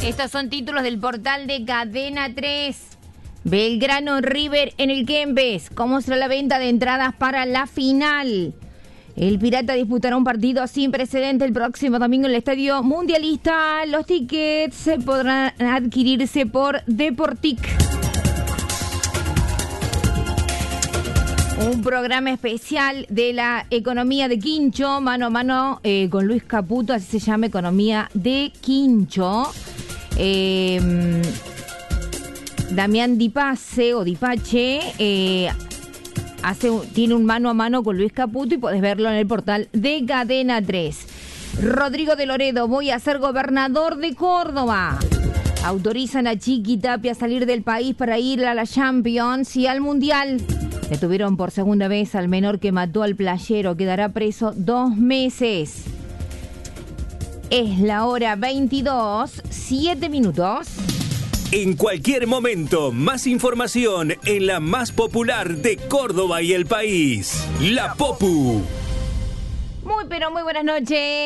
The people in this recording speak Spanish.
Estos son títulos del portal de Cadena 3. Belgrano River en el Kempes. ¿Cómo será la venta de entradas para la final? El Pirata disputará un partido sin precedente el próximo domingo en el Estadio Mundialista. Los tickets podrán adquirirse por Deportic. Un programa especial de la economía de Quincho, mano a mano con Luis Caputo, así se llama, Economía de Quincho. Damián Dipace o Dipache tiene un mano a mano con Luis Caputo y podés verlo en el portal de Cadena 3. Rodrigo de Loredo, voy a ser gobernador de Córdoba. Autorizan a Chiqui Tapia a salir del país para ir a la Champions y al Mundial. Detuvieron por segunda vez al menor que mató al playero. Quedará preso 2 meses. Es la hora 22, 7 minutos. En cualquier momento, más información en la más popular de Córdoba y el país. La Popu. Muy pero muy buenas noches.